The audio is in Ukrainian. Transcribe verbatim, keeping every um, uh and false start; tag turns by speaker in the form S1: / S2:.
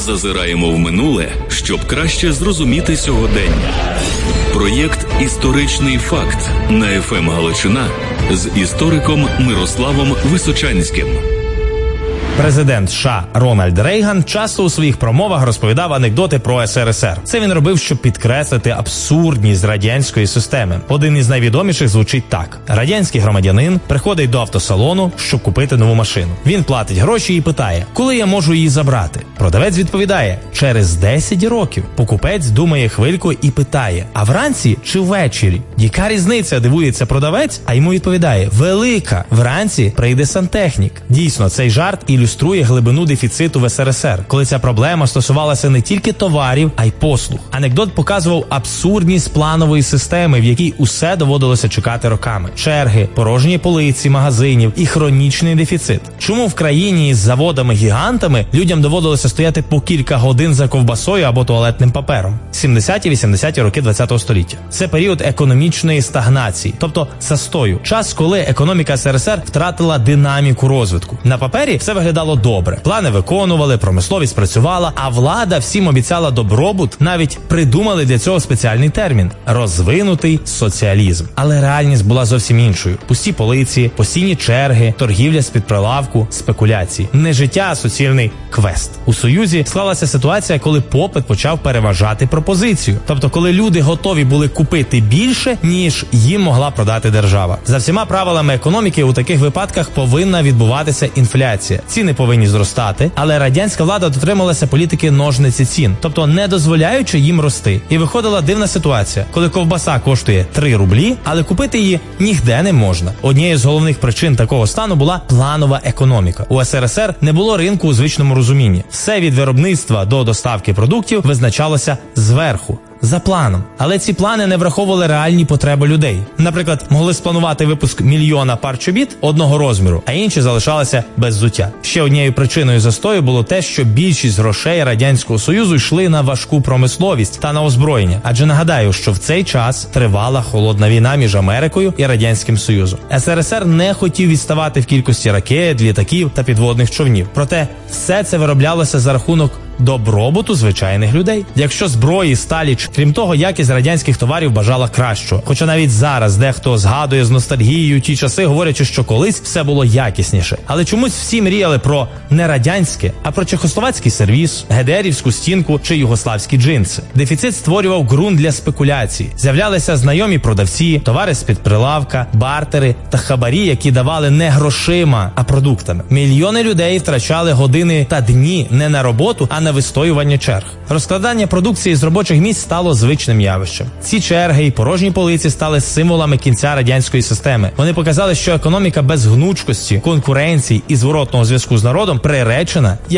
S1: Зазираємо в минуле, щоб краще зрозуміти сьогодення. Проєкт «Історичний факт» на еф ем Галичина з істориком Мирославом Височанським.
S2: Президент США Рональд Рейган часто у своїх промовах розповідав анекдоти про ес ер ес ер. Це він робив, щоб підкреслити абсурдність радянської системи. Один із найвідоміших звучить так. Радянський громадянин приходить до автосалону, щоб купити нову машину. Він платить гроші і питає, коли я можу її забрати? Продавець відповідає, через десять років. Покупець думає хвильку і питає, а вранці чи ввечері? Яка різниця, дивується продавець, а йому відповідає, велика. Вранці прийде сантехнік. Дійсно, цей жарт ілюструє ілюструє глибину дефіциту в ес ер ес ер, коли ця проблема стосувалася не тільки товарів, а й послуг. Анекдот показував абсурдність планової системи, в якій усе доводилося чекати роками. Черги, порожні полиці магазинів і хронічний дефіцит. Чому в країні із заводами-гігантами людям доводилося стояти по кілька годин за ковбасою або туалетним папером? сімдесяті-вісімдесяті роки ХХ століття. Це період економічної стагнації, тобто застою. Час, коли економіка ес ер ес ер втратила динаміку розвитку. На папері все виглядало добре. Плани виконували, промисловість працювала, а влада всім обіцяла добробут, навіть придумали для цього спеціальний термін – розвинутий соціалізм. Але реальність була зовсім іншою. Пусті полиці, постійні черги, торгівля з-під прилавку, спекуляції. Не життя, а суцільний квест. У Союзі склалася ситуація, коли попит почав переважати пропозицію. Тобто, коли люди готові були купити більше, ніж їм могла продати держава. За всіма правилами економіки у таких випадках повинна відбуватися інфляція. Ціни повинні зростати, але радянська влада дотрималася політики ножниці цін, тобто не дозволяючи їм рости. І виходила дивна ситуація, коли ковбаса коштує три рублі, але купити її ніде не можна. Однією з головних причин такого стану була планова економіка. У ес ер ес ер не було ринку у звичному розумінні. Все від виробництва до доставки продуктів визначалося зверху. За планом. Але ці плани не враховували реальні потреби людей. Наприклад, могли спланувати випуск мільйона пар чобіт одного розміру, а інші залишалися без взуття. Ще однією причиною застою було те, що більшість грошей Радянського Союзу йшли на важку промисловість та на озброєння. Адже нагадаю, що в цей час тривала холодна війна між Америкою і Радянським Союзом. ес ер ес ер не хотів відставати в кількості ракет, літаків та підводних човнів. Проте все це вироблялося за рахунок добробуту звичайних людей. Якщо зброї, сталі, крім того, якість радянських товарів бажала кращого. Хоча навіть зараз дехто згадує з ностальгією ті часи, говорячи, що колись все було якісніше. Але чомусь всі мріяли про не радянське, а про чехословацький сервіс, гедерівську стінку чи югославські джинси. Дефіцит створював ґрунт для спекуляцій. З'являлися знайомі продавці, товари з-під прилавка, бартери та хабарі, які давали не грошима, а продуктами. Мільйони людей втрачали години та дні не на роботу, а на вистоювання черг. Розкладання продукції з робочих місць стало звичним явищем. Ці черги і порожні полиці стали символами кінця радянської системи. Вони показали, що економіка без гнучкості, конкуренції і зворотного зв'язку з народом приречена